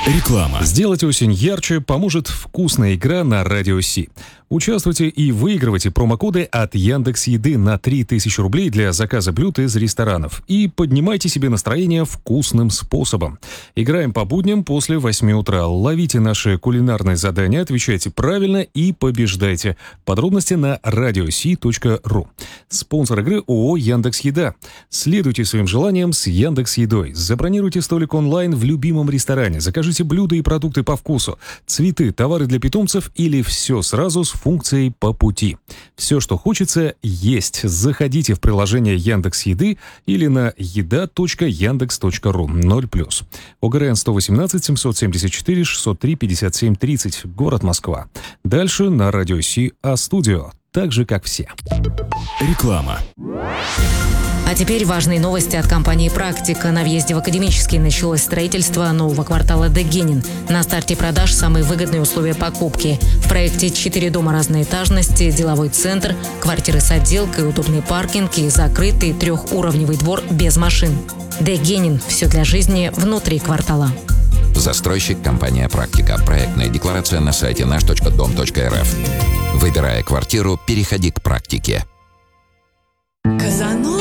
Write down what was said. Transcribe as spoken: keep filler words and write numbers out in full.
Реклама. Сделать осень ярче поможет вкусная игра на Радио Си. Участвуйте и выигрывайте промокоды от Яндекс.Еды на три тысячи рублей для заказа блюд из ресторанов. И поднимайте себе настроение вкусным способом. Играем по будням после восьми утра. Ловите наши кулинарные задания, отвечайте правильно и побеждайте. Подробности на радиоси точка ру. Спонсор игры ООО «Яндекс.Еда». Следуйте своим желаниям с Яндекс.Едой. Забронируйте столик онлайн в любимом ресторане. Закажите блюда и продукты по вкусу. Цветы, товары для питомцев или все сразу с функцией «по пути». Все, что хочется, есть. Заходите в приложение Яндекс.Еды или на еда точка яндекс точка ру. ноль плюс. ОГРН сто восемнадцать семьсот семьдесят четыре шестьсот три пятьдесят семь тридцать. Город Москва. Дальше на Радио Си А-студио. Так же, как все. Реклама. А теперь важные новости от компании «Практика». На въезде в Академический началось строительство нового квартала Дегенин. На старте продаж самые выгодные условия покупки. В проекте четыре дома разной этажности, деловой центр, квартиры с отделкой, удобный паркинг и закрытый трехуровневый двор без машин. Дегенин. Все для жизни внутри квартала. Застройщик компания «Практика». Проектная декларация на сайте наш точка дом точка эр эф. Выбирая квартиру, переходи к «Практике». Казано